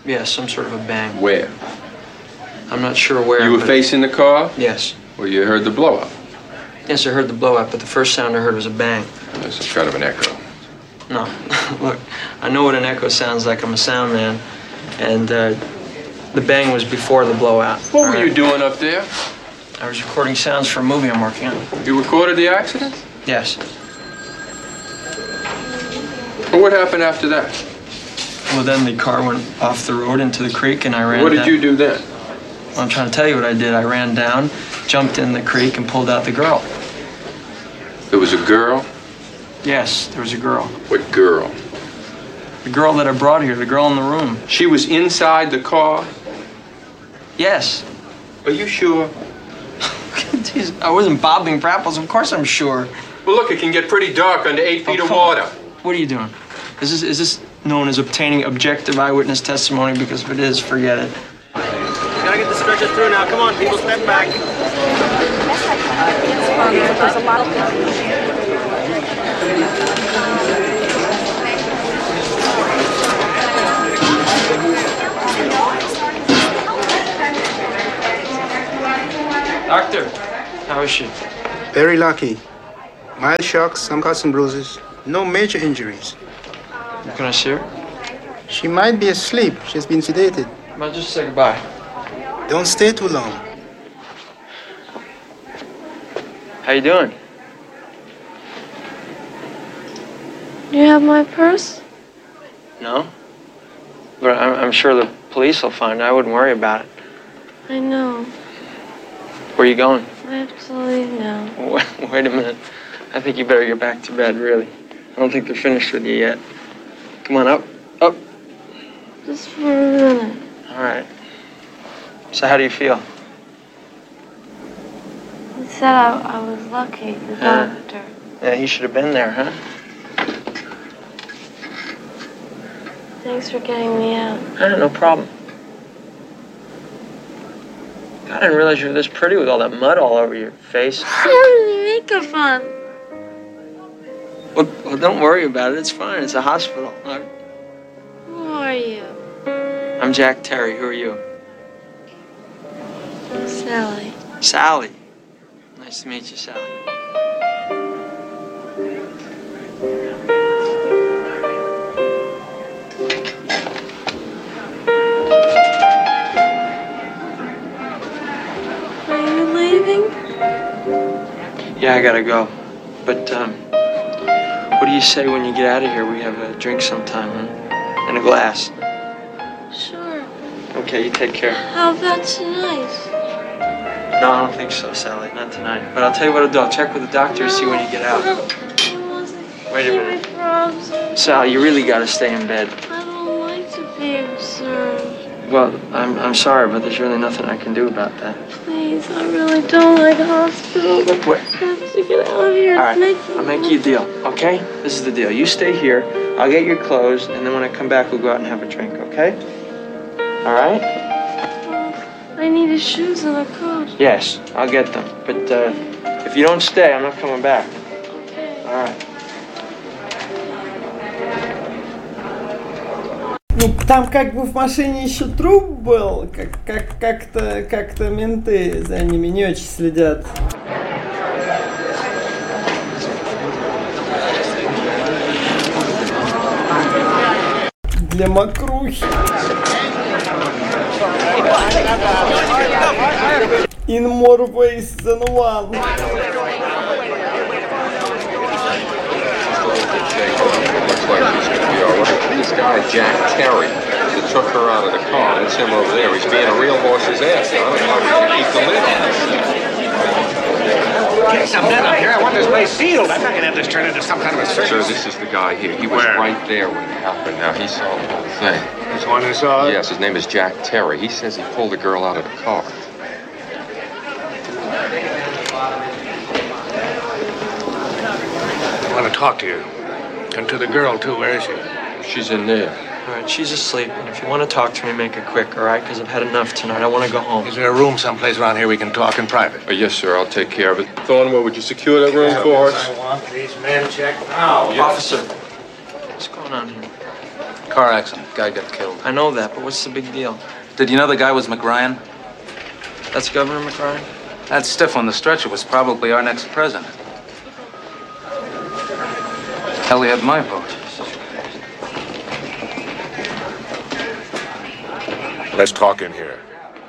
Yeah, some sort of a bang. Where? I'm not sure where. You were facing the car? Yes. Well, you heard the blow up. Yes, I heard the blow up, but the first sound I heard was a bang. That's kind of an echo. No. Look, I know what an echo sounds like. I'm a sound man. And the bang was before the blowout. What were you doing up there? I was recording sounds for a movie I'm working on. You recorded the accident? Yes. Well, what happened after that? Well, then the car went off the road into the creek and I ran What did you do then? Well, I'm trying to tell you what I did. I ran down, jumped in the creek, and pulled out the girl. There was a girl? Yes, there was a girl. What girl? The girl that I brought here, the girl in the room. She was inside the car? Yes. Are you sure? Jeez, I wasn't bobbing for apples. Of course I'm sure. Well, look, it can get pretty dark under 8 feet of water. What are you doing? Is this known as obtaining objective eyewitness testimony? Because if it is, forget it. Gotta get the stretcher through now. Come on, people, step back. There's a lot of people. Doctor, how is she? Very lucky. Mild shocks, some cuts and bruises. No major injuries. Can I see her? She might be asleep. She's been sedated. Well, just say goodbye. Don't stay too long. How you doing? Do you have my purse? No. But I'm sure the police will find it. I wouldn't worry about it. I know. Where are you going? I have to leave now. Wait a minute. I think you better get back to bed, really. I don't think they're finished with you yet. Come on, up. Up. Just for a minute. All right. So how do you feel? He said I was lucky, the doctor. Yeah, he should have been there, huh? Thanks for getting me out. No problem. God, I didn't realize you were this pretty with all that mud all over your face. Makeup on. Well, don't worry about it. It's fine. It's a hospital. Who are you? I'm Jack Terry. Who are you? Sally. Sally. Nice to meet you, Sally. Are you leaving? Yeah, I gotta go. But, what do you say when you get out of here we have a drink sometime, huh? And a glass. Sure. Okay, you take care. How about tonight? No, I don't think so, Sally. Not tonight. But I'll tell you what I'll do. I'll check with the doctor and see when you get out. Wait a minute. Sal, you really gotta stay in bed. I don't like to be observed. Well, I'm sorry, but there's really nothing I can do about that. Please, I really don't like hospitals. Wait. I have to get out of here. All right, I'll make you a deal, okay? This is the deal. You stay here, I'll get your clothes, and then when I come back, we'll go out and have a drink, okay? All right? I need his shoes and a coat. Yes, I'll get them. But if you don't stay, I'm not coming back. Okay. All right. Ну, там как бы в машине еще труп был, как-то менты за ними не очень следят. Для мокрухи. In more ways than one. This guy, Jack Terry, that took her out of the car. That's him over there. He's being a real horse's ass. I don't know how we can keep the lid on this thing. Get some men up here. I want this place sealed. I'm not going to have this turn into some kind of a circus. Sir, this is the guy here. He was right there when it happened. Now, he saw the whole thing. This one who saw it? Yes, his name is Jack Terry. He says he pulled the girl out of the car. I want to talk to you. And to the girl, too. Where is she? She's in there. All right, she's asleep, and if you want to talk to me, make it quick, all right? Because I've had enough tonight. I want to go home. Is there a room someplace around here we can talk in private? Yes, sir. I'll take care of it. Thornwell, would you secure that room for us? I want these men checked now. Officer, what's going on here? Car accident. Guy got killed. I know that, but what's the big deal? Did you know the guy was McRyan? That's Governor McRyan? That stiff on the stretcher was probably our next president. Hell, he had my vote. Let's talk in here.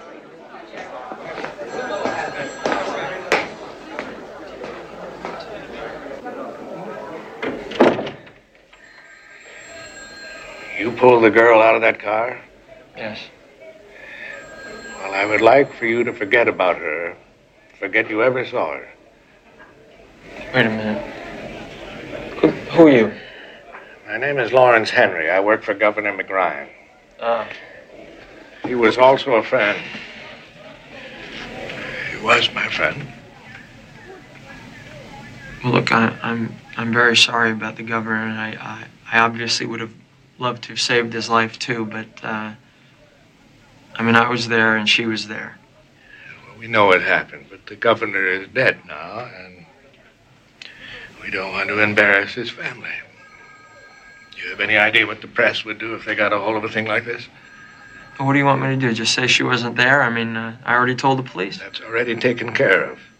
You pulled the girl out of that car? Yes. Well, I would like for you to forget about her. Forget you ever saw her. Wait a minute. Who are you? My name is Lawrence Henry. I work for Governor McRyan. Ah. He was also a friend. He was my friend. Well, look, I'm very sorry about the governor, and I obviously would have loved to have saved his life too, but I mean, I was there and she was there. Well, we know what happened, but the governor is dead now, and we don't want to embarrass his family. Do you have any idea what the press would do if they got a hold of a thing like this? What do you want me to do? Just say she wasn't there? I mean, I already told the police. That's already taken care of.